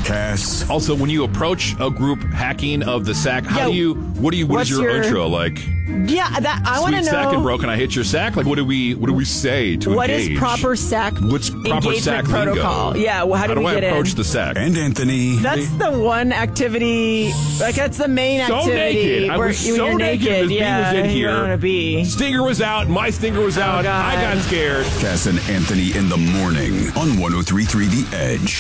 Cass. Also, when you approach a group hacking of the sack, what is your intro like? Yeah, I want to know. Sweet sack and bro, can I hit your sack? Like, what do we say to what engage? What is proper sack engagement protocol? Lingo? Yeah, well, how do we get approach the sack? And Anthony. That's the one activity, like that's the main activity. Naked. I was so you're naked. Yeah, was in here. You don't want to be. Stinger was out. My stinger was out. God. I got scared. Cass and Anthony in the morning on 103.3 The Edge.